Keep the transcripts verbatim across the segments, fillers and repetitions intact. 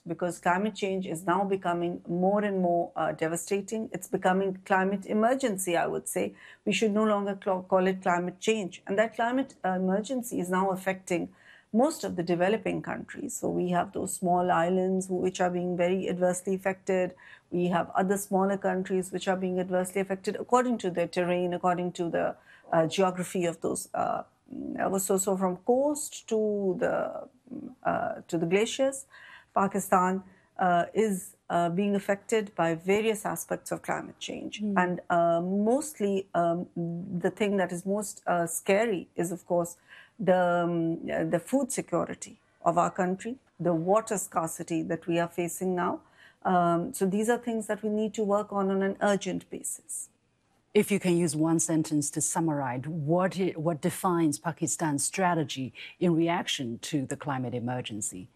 because climate change is now becoming more and more uh, devastating. It's becoming climate emergency, I would say. We should no longer call it climate change. And that climate uh, emergency is now affecting most of the developing countries. So we have those small islands which are being very adversely affected. We have other smaller countries which are being adversely affected according to their terrain, according to the uh, geography of those. Uh, so, so from coast to the uh, to the glaciers, Pakistan uh, is uh, being affected by various aspects of climate change. Mm. And uh, mostly um, the thing that is most uh, scary is, of course, the, um, the food security of our country, the water scarcity that we are facing now. Um, so these are things that we need to work on on an urgent basis. If you can use one sentence to summarize, what, it, what defines Pakistan's strategy in reaction to the climate emergency?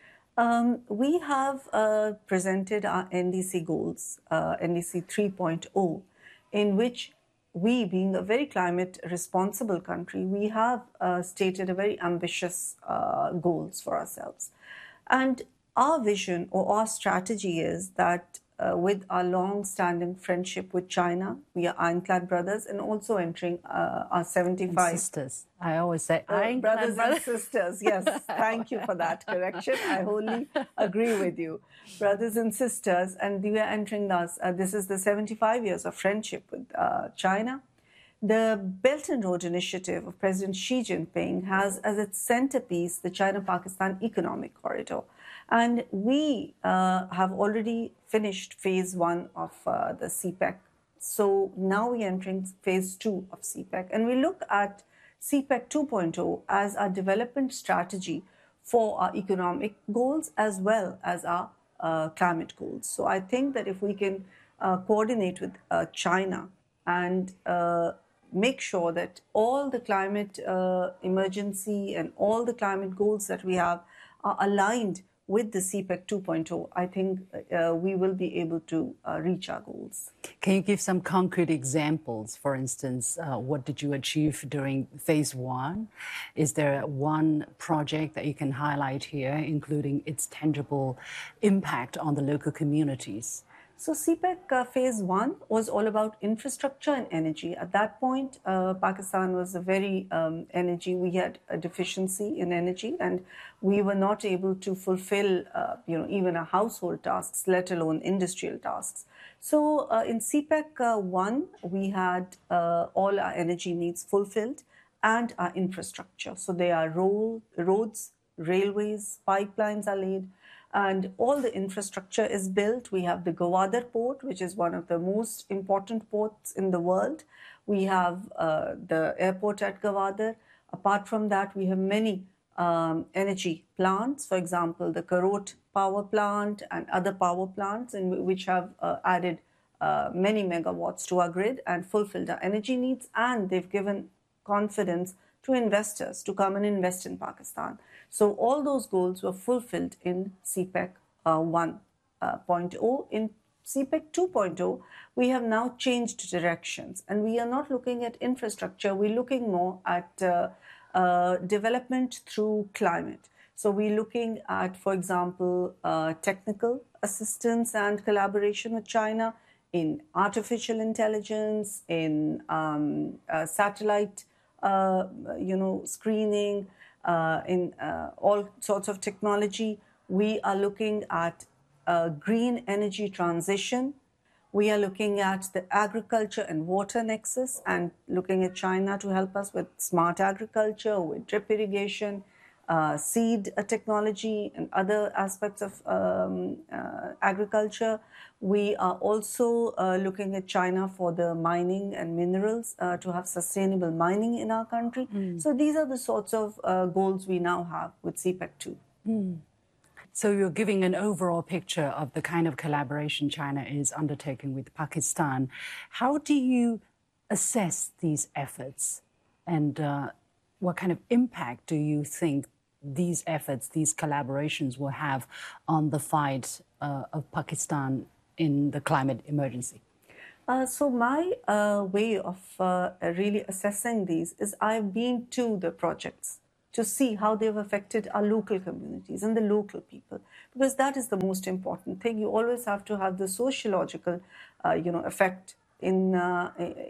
Um, we have uh, presented our N D C goals, uh, N D C three point oh, in which we, being a very climate responsible country, we have uh, stated a very ambitious uh, goals for ourselves. And our vision or our strategy is that uh, with our long-standing friendship with China, we are ironclad brothers, and also entering uh, our seventy-five... And sisters. I always say uh, ironclad brothers brothers. and sisters. Yes, thank you for that correction. I wholly agree with you. Brothers and sisters, and we are entering us. Uh, this is the seventy-five years of friendship with uh, China. The Belt and Road Initiative of President Xi Jinping has as its centerpiece the China-Pakistan Economic Corridor. And we uh, have already finished phase one of uh, the C PEC. So now we are entering phase two of C PEC. And we look at C PEC two point oh as our development strategy for our economic goals as well as our uh, climate goals. So I think that if we can uh, coordinate with uh, China and uh, make sure that all the climate uh, emergency and all the climate goals that we have are aligned with the C PEC two point oh, I think uh, we will be able to uh, reach our goals. Can you give some concrete examples? For instance, uh, what did you achieve during phase one? Is there one project that you can highlight here, including its tangible impact on the local communities? So C PEC uh, phase one was all about infrastructure and energy. At that point, uh, Pakistan was a very um, energy, we had a deficiency in energy, and we were not able to fulfill, uh, you know, even our household tasks, let alone industrial tasks. So uh, in C PEC uh, one, we had uh, all our energy needs fulfilled and our infrastructure. So there are road, roads, railways, pipelines are laid, and all the infrastructure is built. We have the Gwadar port, which is one of the most important ports in the world. We have uh, the airport at Gwadar. Apart from that, we have many um, energy plants, for example, the Karot power plant and other power plants, in which have uh, added uh, many megawatts to our grid and fulfilled our energy needs, and they've given confidence to investors to come and invest in Pakistan. So all those goals were fulfilled in C PEC uh, one point oh. In C PEC two point oh, we have now changed directions, and we are not looking at infrastructure, we're looking more at uh, uh, development through climate. So we're looking at, for example, uh, technical assistance and collaboration with China in artificial intelligence, in um, uh, satellite uh, you know, screening, uh, in uh, all sorts of technology. We are looking at uh, green energy transition. We are looking at the agriculture and water nexus and looking at China to help us with smart agriculture, with drip irrigation, uh, seed uh, technology and other aspects of um, uh, agriculture. We are also uh, looking at China for the mining and minerals uh, to have sustainable mining in our country. Mm. So these are the sorts of uh, goals we now have with C PEC two. Mm. So you're giving an overall picture of the kind of collaboration China is undertaking with Pakistan. How do you assess these efforts, and uh, what kind of impact do you think these efforts, these collaborations will have on the fight uh, of Pakistan in the climate emergency? Uh, so my uh, way of uh, really assessing these is I've been to the projects to see how they've affected our local communities and the local people, because that is the most important thing. You always have to have the sociological, uh, you know, effect in uh,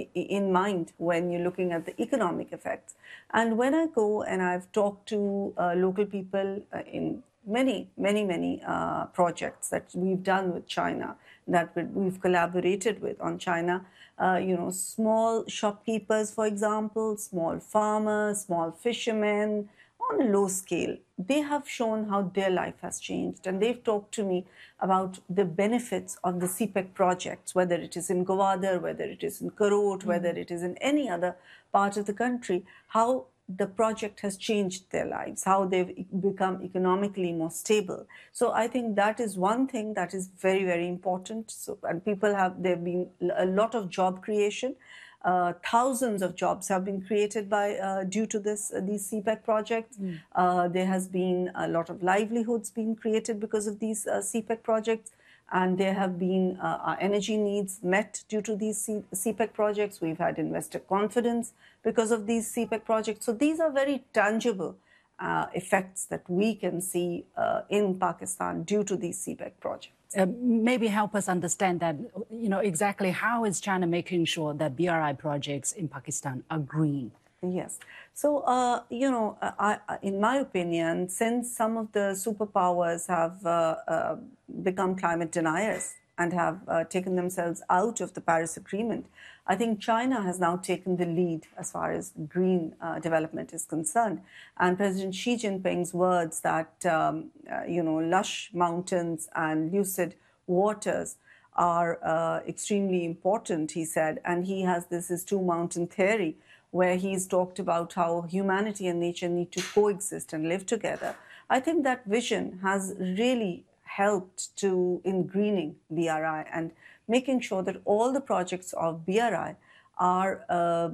in mind when you're looking at the economic effects. And when I go and I've talked to uh, local people uh, in many, many, many uh, projects that we've done with China, that we've collaborated with on China, uh, you know, small shopkeepers, for example, small farmers, small fishermen, on a low scale, they have shown how their life has changed. And they've talked to me about the benefits of the C PEC projects, whether it is in Gwadar, whether it is in Karot, mm-hmm. whether it is in any other part of the country, how the project has changed their lives, how they've become economically more stable. So I think that is one thing that is very, very important. So, and people have, there have been a lot of job creation. Uh, thousands of jobs have been created by uh, due to this uh, these C PEC projects. Mm. Uh, there has been a lot of livelihoods being created because of these uh, C PEC projects, and there have been uh, our energy needs met due to these C- CPEC projects. We've had investor confidence because of these C PEC projects. So these are very tangible uh, effects that we can see uh, in Pakistan due to these C PEC projects. Uh, maybe help us understand that, you know, exactly how is China making sure that B R I projects in Pakistan are green? Yes. So, uh, you know, I, I, in my opinion, since some of the superpowers have uh, uh, become climate deniers and have uh, taken themselves out of the Paris Agreement, I think China has now taken the lead as far as green uh, development is concerned. And President Xi Jinping's words that, um, uh, you know, lush mountains and lucid waters are uh, extremely important, he said. And he has this his two mountain theory, where he's talked about how humanity and nature need to coexist and live together. I think that vision has really helped to in greening B R I and making sure that all the projects of B R I are, uh,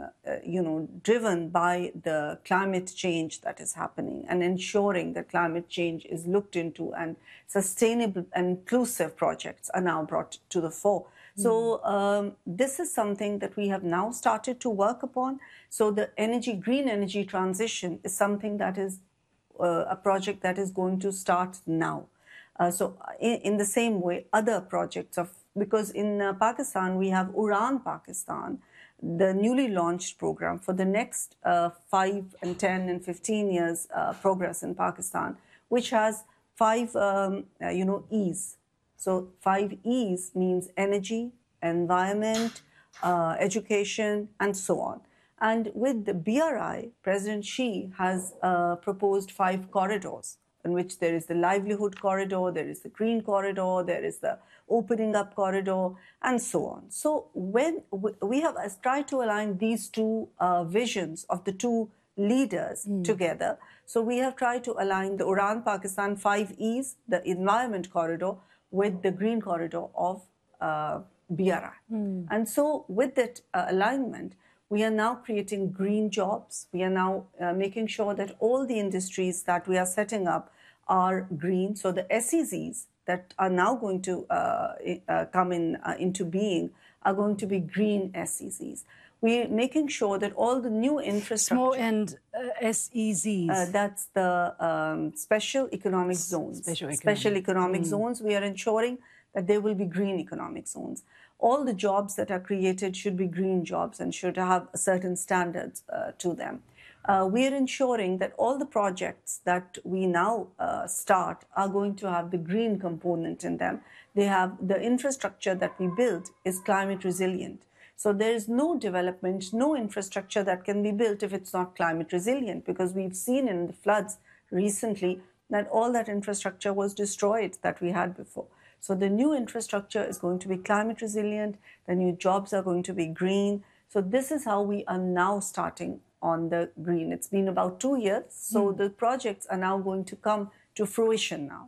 you know, driven by the climate change that is happening and ensuring that climate change is looked into and sustainable and inclusive projects are now brought to the fore. So um, this is something that we have now started to work upon. So the energy, green energy transition is something that is uh, a project that is going to start now. Uh, so in, in the same way, other projects of, because in uh, Pakistan, we have Uran Pakistan, the newly launched program for the next uh, five and ten and fifteen years uh, progress in Pakistan, which has five, um, uh, you know, E's. So five E's means energy, environment, uh, education, and so on. And with the B R I, President Xi has uh, proposed five corridors, in which there is the livelihood corridor, there is the green corridor, there is the opening up corridor, and so on. So when we have tried to align these two uh, visions of the two leaders mm. together, so we have tried to align the Uran Pakistan five E's, the environment corridor, with the green corridor of uh, B R I. Mm. And so with that uh, alignment, we are now creating green jobs. We are now uh, making sure that all the industries that we are setting up are green. So the S E Zs that are now going to uh, uh, come in uh, into being are going to be green S E Zs. We're making sure that all the new infrastructure... Small and uh, S E Zs. Uh, that's the um, special economic zones. Special economic, special economic mm. zones. We are ensuring that there will be green economic zones. All the jobs that are created should be green jobs and should have certain standards uh, to them. Uh, we are ensuring that all the projects that we now uh, start are going to have the green component in them. They have the infrastructure that we build is climate resilient. So there is no development, no infrastructure that can be built if it's not climate resilient, because we've seen in the floods recently that all that infrastructure was destroyed that we had before. So the new infrastructure is going to be climate resilient, the new jobs are going to be green. So this is how we are now starting on the green. It's been about two years, so mm. the projects are now going to come to fruition now.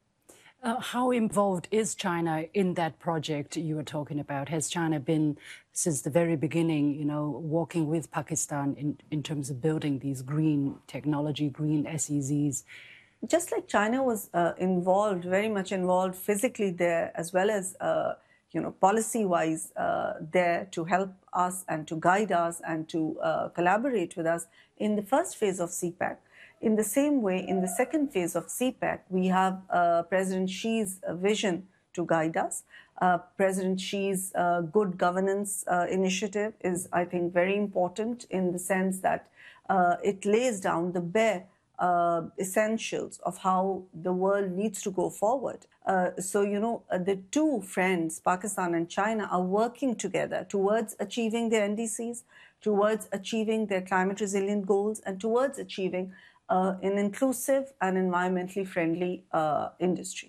Uh, how involved is China in that project you were talking about? Has China been, since the very beginning, you know, working with Pakistan in, in terms of building these green technology, green S E Zs? Just like China was uh, involved, very much involved physically there, as well as, uh, you know, policy-wise uh, there to help us and to guide us and to uh, collaborate with us in the first phase of C PEC. In the same way, in the second phase of C PEC, we have uh, President Xi's vision to guide us. Uh, President Xi's uh, good governance uh, initiative is, I think, very important in the sense that uh, it lays down the bare uh, essentials of how the world needs to go forward. Uh, so, you know, uh, the two friends, Pakistan and China, are working together towards achieving their N D Cs, towards achieving their climate resilient goals, and towards achieving uh, an inclusive and environmentally friendly uh, industry.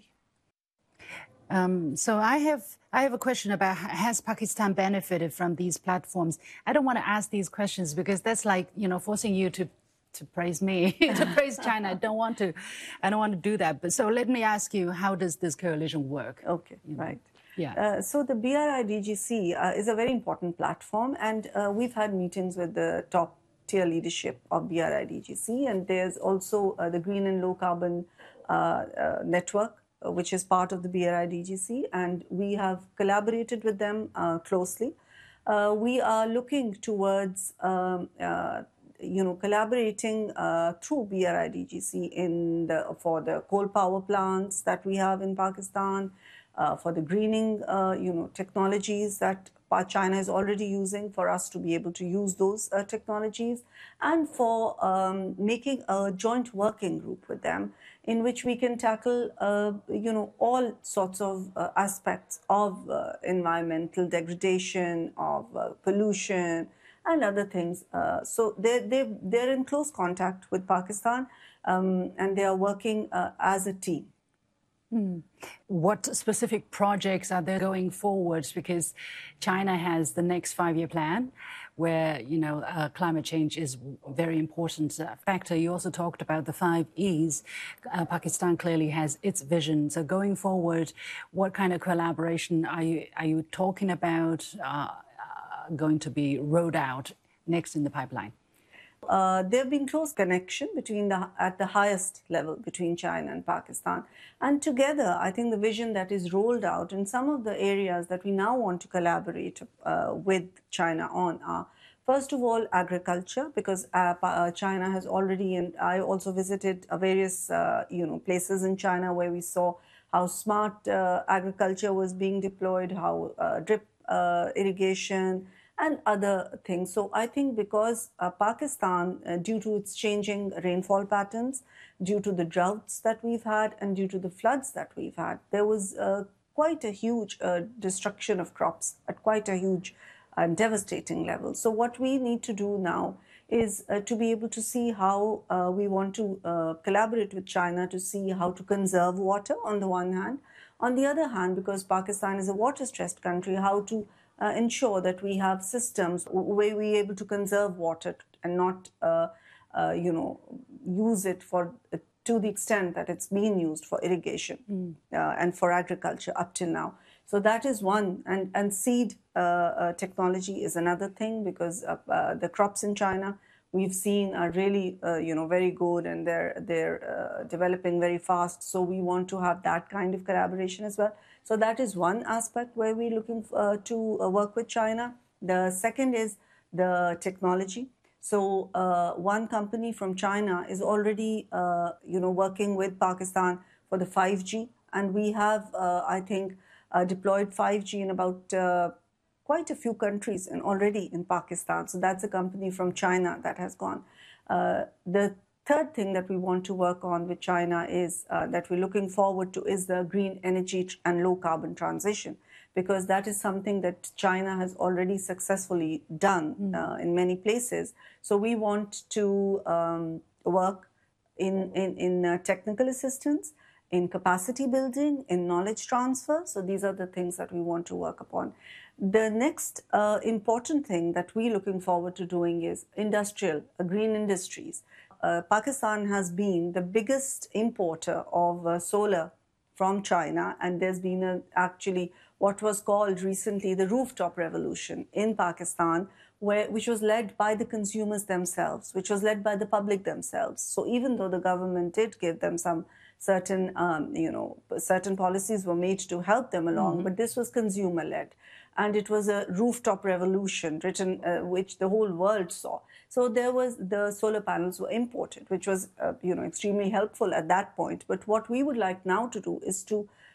Um, so I have I have a question about, has Pakistan benefited from these platforms? I don't want to ask these questions because that's like, you know, forcing you to to praise me, to praise China. I don't want to, I don't want to do that. But so let me ask you, how does this coalition work? Okay, you know? right. Yeah. Uh, so the B R I D G C uh, is a very important platform, and uh, we've had meetings with the top tier leadership of B R I D G C, and there's also uh, the Green and Low Carbon uh, uh, Network, uh, which is part of the B R I D G C, and we have collaborated with them uh, closely. Uh, we are looking towards um, uh, you know, collaborating uh, through B R I D G C in the, for the coal power plants that we have in Pakistan, uh, for the greening, uh, you know, technologies that China is already using, for us to be able to use those uh, technologies, and for um, making a joint working group with them in which we can tackle, uh, you know, all sorts of uh, aspects of uh, environmental degradation, of uh, pollution, and other things. Uh, so they're, they're, they're in close contact with Pakistan, um, and they are working uh, as a team. Hmm. What specific projects are there going forwards? Because China has the next five-year plan where, you know, uh, climate change is a very important uh, factor. You also talked about the five E's. Uh, Pakistan clearly has its vision. So going forward, what kind of collaboration are you, are you talking about? Uh, going to be rolled out next in the pipeline? Uh, there have been close connection between the, at the highest level between China and Pakistan. And together, I think the vision that is rolled out in some of the areas that we now want to collaborate uh, with China on are, first of all, agriculture, because uh, uh, China has already, and I also visited uh, various, uh, you know, places in China where we saw how smart uh, agriculture was being deployed, how uh, drip uh, irrigation, and other things. So I think because uh, Pakistan, uh, due to its changing rainfall patterns, due to the droughts that we've had, and due to the floods that we've had, there was uh, quite a huge uh, destruction of crops at quite a huge and devastating level. So what we need to do now is uh, to be able to see how uh, we want to uh, collaborate with China to see how to conserve water on the one hand. On the other hand, because Pakistan is a water-stressed country, how to Uh, ensure that we have systems where we are able to conserve water and not, uh, uh, you know, use it for uh, to the extent that it's being used for irrigation mm. uh, and for agriculture up till now. So that is one, and and seed uh, uh, technology is another thing, because uh, uh, the crops in China we've seen are really, uh, you know, very good, and they're they're uh, developing very fast. So we want to have that kind of collaboration as well. So that is one aspect where we're looking uh, to uh, work with China. The second is the technology. So uh, one company from China is already, uh, you know, working with Pakistan for the five G, and we have, uh, I think, uh, deployed five G in about uh, quite a few countries and already in Pakistan. So that's a company from China that has gone. Uh, the third thing that we want to work on with China is uh, that we're looking forward to is the green energy and low carbon transition, because that is something that China has already successfully done mm. uh, in many places. So we want to um, work in, in, in uh, technical assistance, in capacity building, in knowledge transfer. So these are the things that we want to work upon. The next uh, important thing that we're looking forward to doing is industrial, uh, green industries. Uh, Pakistan has been the biggest importer of uh, solar from China, and there's been a, actually what was called recently the rooftop revolution in Pakistan, where, which was led by the consumers themselves, which was led by the public themselves. So even though the government did give them some certain, um, you know, certain policies were made to help them along, mm-hmm. but this was consumer-led. And it was a rooftop revolution, written, uh, which the whole world saw. So there was, the solar panels were imported, which was, uh, you know, extremely helpful at that point. But what we would like now to do is to